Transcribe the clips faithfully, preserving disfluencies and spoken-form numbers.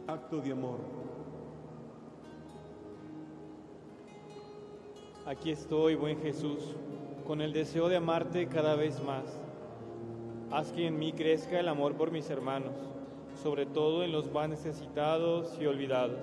acto de amor. Aquí estoy, buen Jesús, con el deseo de amarte cada vez más. Haz que en mí crezca el amor por mis hermanos, sobre todo en los más necesitados y olvidados.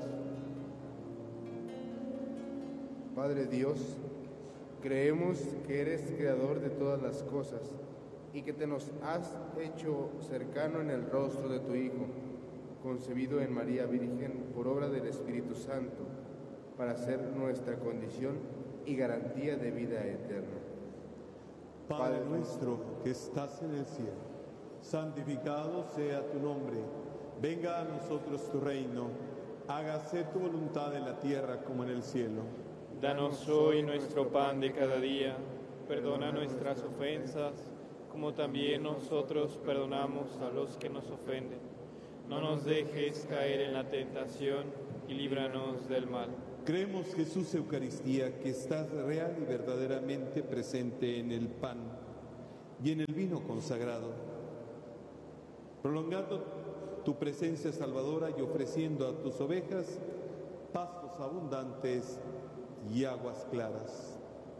Padre Dios, creemos que eres creador de todas las cosas y que te nos has hecho cercano en el rostro de tu Hijo, concebido en María Virgen por obra del Espíritu Santo, para ser nuestra condición y garantía de vida eterna. Padre nuestro que estás en el cielo, santificado sea tu nombre. Venga a nosotros tu reino. Hágase tu voluntad en la tierra como en el cielo. Danos hoy nuestro pan de cada día. Perdona nuestras ofensas, como también nosotros perdonamos a los que nos ofenden. No nos dejes caer en la tentación y líbranos del mal. Creemos, Jesús, Eucaristía, que estás real y verdaderamente presente en el pan y en el vino consagrado, prolongando tu presencia salvadora y ofreciendo a tus ovejas pastos abundantes y aguas claras.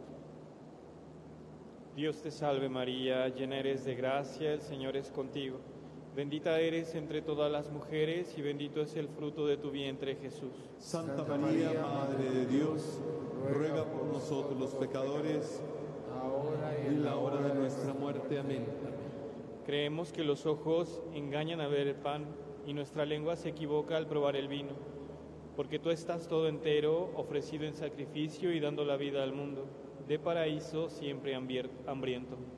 Dios te salve María, llena eres de gracia, el Señor es contigo. Bendita eres entre todas las mujeres y bendito es el fruto de tu vientre, Jesús. Santa María, Madre de Dios, ruega por nosotros los pecadores, ahora y en la hora de nuestra muerte. Amén. Creemos que los ojos engañan al ver el pan y nuestra lengua se equivoca al probar el vino, porque tú estás todo entero, ofrecido en sacrificio y dando la vida al mundo, de paraíso siempre hambriento.